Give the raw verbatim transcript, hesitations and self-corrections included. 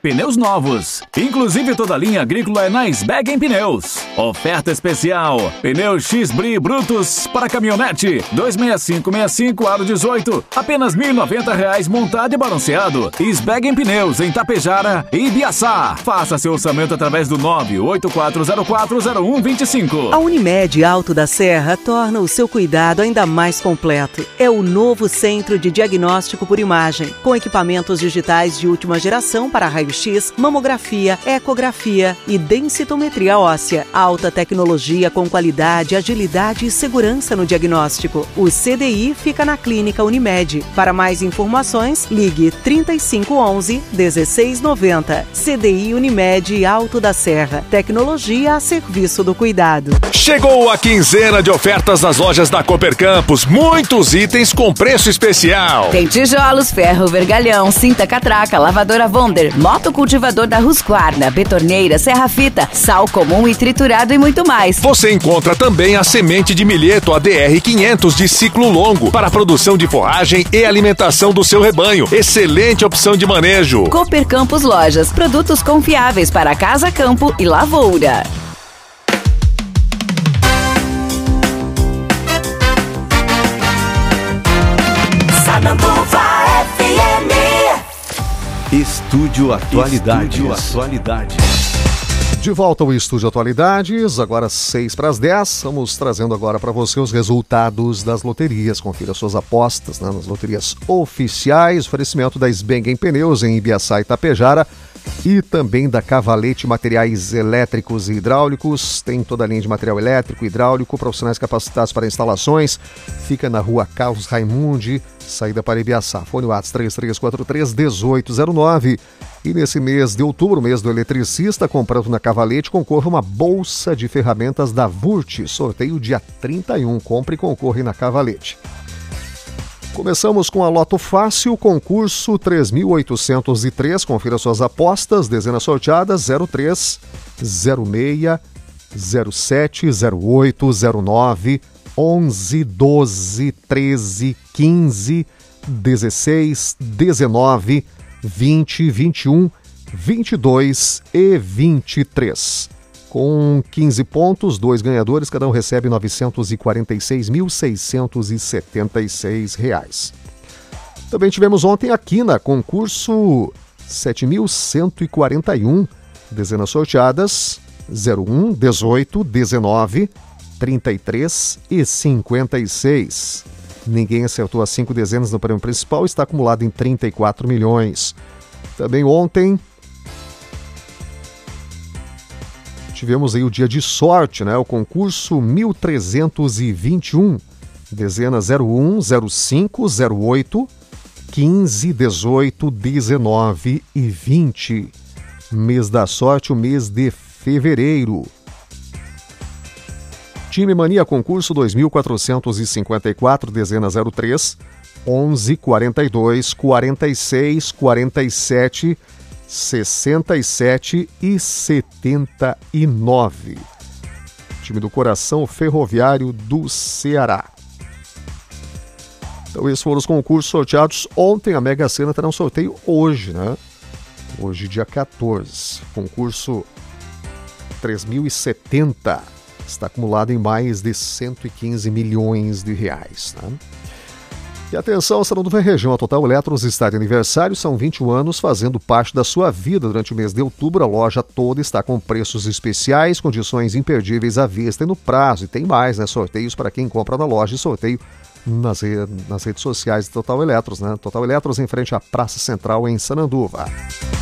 pneus novos. Inclusive toda a linha agrícola é na Sbeggen Pneus. Oferta especial, pneu X-Bri Brutus para caminhonete, dois seis cinco seis cinco aro dezoito, apenas mil e noventa reais montado e balanceado. Sbeggen Pneus em Tapejara e Ibiaçá. Faça seu orçamento através do nove oito quatro zero quatro zero um dois cinco. A Unimed Alto da Serra torna o seu cuidado ainda mais completo. É o novo centro de diagnóstico por imagem, com equipamentos digitais de última geração para raio-x, mamografia, ecografia e densitometria óssea. Alta tecnologia com qualidade, agilidade e segurança no diagnóstico. O C D I fica na Clínica Unimed. Para mais informações, ligue trinta e cinco onze, dezesseis noventa. C D I Unimed Alto da Serra. Tecnologia a serviço do cuidado. Chegou a quinzena de ofertas nas lojas da Cooper Campos. Muitos itens com preço especial. Tem tijolos, ferro, vergalhão, cinta catraca, lavadora Wonder, motocultivador da Husqvarna, betorneira, serra-fita, sal comum e triturado e muito mais. Você encontra também a semente de milheto A D R quinhentos de ciclo longo para a produção de forragem e alimentação do seu rebanho. Excelente opção de manejo. Cooper Campos Lojas, produtos confiáveis para casa, campo e lavoura. Estúdio Atualidades. Estúdio Atualidades. De volta ao Estúdio Atualidades, agora seis para as dez. Estamos trazendo agora para você os resultados das loterias. Confira suas apostas, né, nas loterias oficiais. Oferecimento da Sbeggen Pneus em Ibiaçá e Tapejara. E também da Cavalete Materiais Elétricos e Hidráulicos. Tem toda a linha de material elétrico e hidráulico, profissionais capacitados para instalações. Fica na rua Carlos Raimundi, saída para Ibiaçá. Fone WhatsApp três três quatro três, um oito zero nove. E nesse mês de outubro, mês do eletricista, comprando na Cavalete, concorra uma bolsa de ferramentas da Vurt. Sorteio dia trinta e um. Compre e concorre na Cavalete. Começamos com a Loto Fácil, concurso três mil oitocentos e três. Confira suas apostas, dezenas sorteadas zero três, zero seis, zero sete, zero oito, zero nove, onze, doze, treze, quinze, dezesseis, dezenove, vinte, vinte e um, vinte e dois e vinte e três. Com quinze pontos, dois ganhadores, cada um recebe novecentos e quarenta e seis mil, seiscentos e setenta e seis reais. Também tivemos ontem aqui na concurso sete mil cento e quarenta e um, dezenas sorteadas zero um, dezoito, dezenove, trinta e três e cinquenta e seis. Ninguém acertou as cinco dezenas no prêmio principal, está acumulado em trinta e quatro milhões. Também ontem tivemos aí o dia de sorte, né? O concurso mil trezentos e vinte e um, dezenas zero um, zero cinco, zero oito, quinze, dezoito, dezenove e vinte. Mês da sorte, o mês de fevereiro. Time Mania concurso dois mil quatrocentos e cinquenta e quatro, dezenas zero três, onze, quarenta e dois, quarenta e seis, quarenta e sete, sessenta e sete e setenta e nove. Time do Coração Ferroviário do Ceará. Então esses foram os concursos sorteados ontem. A Mega Sena terá um sorteio hoje, né? Hoje, dia quatorze. Concurso três mil e setenta. Está acumulado em mais de cento e quinze milhões de reais, né? E atenção, Salão do Ferrejão, a Total Eletros está de aniversário, são vinte e um anos fazendo parte da sua vida. Durante o mês de outubro, a loja toda está com preços especiais, condições imperdíveis à vista e no prazo. E tem mais, né? Sorteios para quem compra na loja e sorteio nas, re... nas redes sociais de Total Eletros, né? Total Eletros em frente à Praça Central em Sananduva.